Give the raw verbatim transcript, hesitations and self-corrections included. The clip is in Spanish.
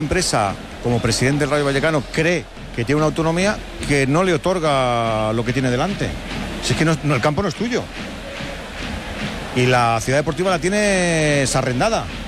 empresa, como presidente del Rayo Vallecano, cree que tiene una autonomía que no le otorga lo que tiene delante. Si es que no, no, el campo no es tuyo. Y la ciudad deportiva la tienes arrendada.